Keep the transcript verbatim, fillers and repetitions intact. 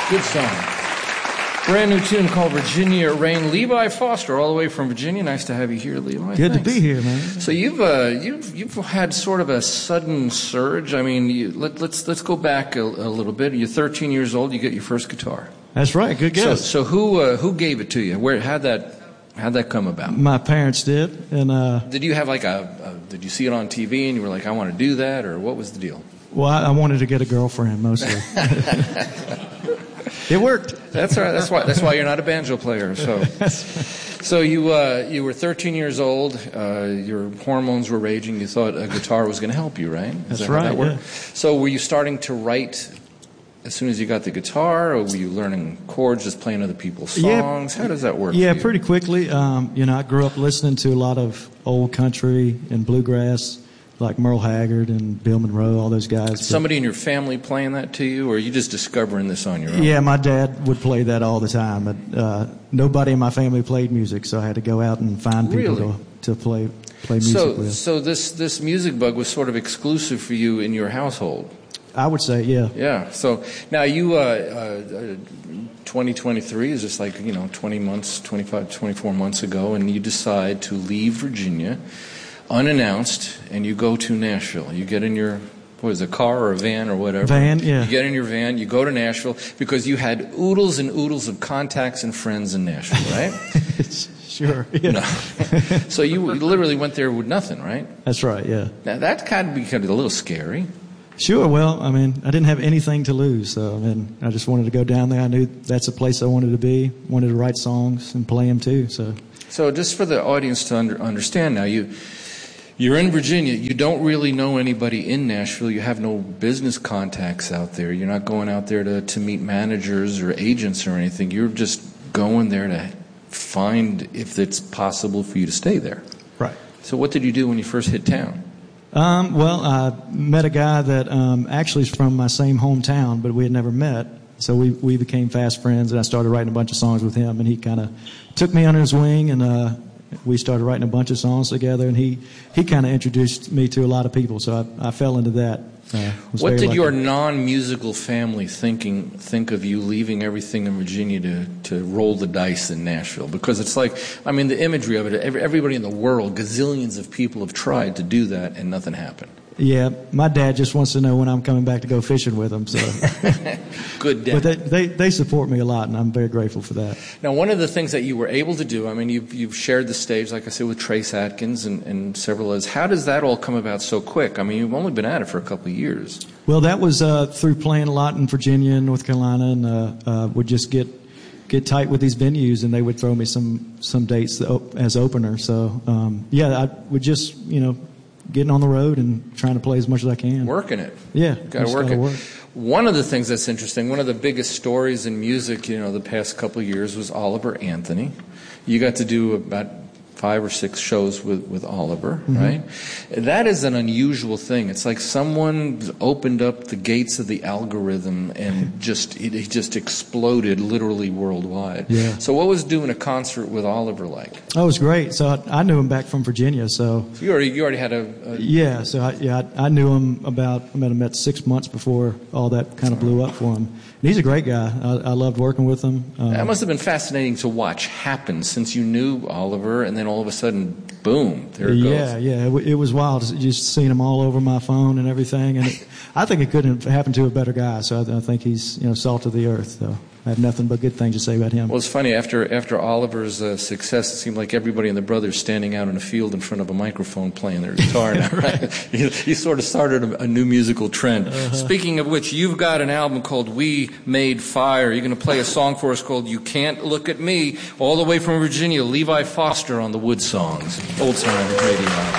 Good song. Brand new tune called Virginia Rain. Levi Foster, all the way from Virginia. Nice to have you here, Levi. Good Thanks. to be here, man. So you've uh, you've you've had sort of a sudden surge. I mean, you, let, let's let's go back a, a little bit. You're thirteen years old. You get your first guitar. That's right. Good guess. So, so who uh, who gave it to you? Where how'd that how'd that come about? My parents did, and uh, did you have like a, a did you see it on T V and you were like, I want to do that, or what was the deal? Well, I, I wanted to get a girlfriend mostly. It worked. That's right. That's why. That's why you're not a banjo player. So, so you uh, you were thirteen years old. Uh, your hormones were raging. You thought a guitar was going to help you, right? Is That's that right. How that worked? Yeah. So, were you starting to write as soon as you got the guitar, or were you learning chords, just playing other people's songs? Yeah, how does that work? Yeah, for you? pretty quickly. Um, you know, I grew up listening to a lot of old country and bluegrass, like Merle Haggard and Bill Monroe, all those guys. Somebody in your family playing that to you, or are you just discovering this on your own? Yeah, my dad would play that all the time. But, uh, nobody in my family played music, so I had to go out and find people Really? to, to play play music so, with. So this this music bug was sort of exclusive for you in your household. I would say, yeah. Yeah. So now you, uh, uh, twenty twenty-three is just like, you know, twenty months, twenty-five, twenty-four months ago, and you decide to leave Virginia unannounced, and you go to Nashville. You get in your, what is it, a car or a van or whatever? Van, yeah. You get in your van, you go to Nashville, because you had oodles and oodles of contacts and friends in Nashville, right? Sure, yeah. No. So you literally went there with nothing, right? That's right, yeah. Now that kind of became a little scary. Sure, well, I mean, I didn't have anything to lose, so I mean, I just wanted to go down there. I knew that's a place I wanted to be, wanted to write songs and play them too, so. So just for the audience to under, understand now, you... You're in Virginia. You don't really know anybody in Nashville. You have no business contacts out there. You're not going out there to, to meet managers or agents or anything. You're just going there to find if it's possible for you to stay there. Right. So what did you do when you first hit town? Um, well, I met a guy that um, actually is from my same hometown, but we had never met. So we we became fast friends, and I started writing a bunch of songs with him, and he kind of took me under his wing, and uh, we started writing a bunch of songs together, and he, he kind of introduced me to a lot of people, so I, I fell into that. Uh, what did lucky. your non-musical family thinking think of you leaving everything in Virginia to, to roll the dice in Nashville? Because it's like, I mean, the imagery of it, every, everybody in the world, gazillions of people have tried to do that, and nothing happened. Yeah, my dad just wants to know when I'm coming back to go fishing with him. So, good dad. But they, they they support me a lot, and I'm very grateful for that. Now, one of the things that you were able to do, I mean, you've you've shared the stage, like I said, with Trace Atkins and, and several others. How does that all come about so quick? I mean, you've only been at it for a couple of years. Well, that was uh, through playing a lot in Virginia and North Carolina, and uh, uh, would just get get tight with these venues, and they would throw me some some dates as opener. So, um, yeah, I would just you know. getting on the road and trying to play as much as I can. Working it. Yeah. Got to work gotta it. Work. One of the things that's interesting, one of the biggest stories in music, you know, the past couple of years was Oliver Anthony. You got to do about five or six shows with, with Oliver, mm-hmm. right? That is an unusual thing. It's like someone opened up the gates of the algorithm and just it, it just exploded literally worldwide. Yeah. So what was doing a concert with Oliver like? Oh, it was great. So I, I knew him back from Virginia. So, so you already you already had a, a yeah. So I, yeah, I, I knew him about I met him at six months before all that kind of blew up for him. And he's a great guy. I, I loved working with him. Um, that must have been fascinating to watch happen since you knew Oliver, and then all of a sudden, boom, there it yeah, goes. Yeah, yeah. It, it was wild. Just seeing him all over my phone and everything. And it, I think it couldn't have happened to a better guy. So I, I think he's you know salt of the earth. So I have nothing but good things to say about him. Well, it's funny. After after Oliver's uh, success, it seemed like everybody in the Brothers standing out in a field in front of a microphone playing their guitar now, right? you, you sort of started a, a new musical trend. Uh-huh. Speaking of which, you've got an album called We Made Fire. You're going to play a song for us called You Can't Look at Me, all the way from Virginia. Levi Foster on the Wood Songs. Old Time Radio.